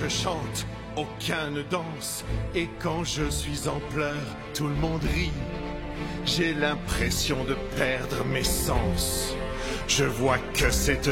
ne chante, aucun ne danse. Et quand je suis en pleurs, tout le monde rit. J'ai l'impression de perdre mes sens. Je vois que cette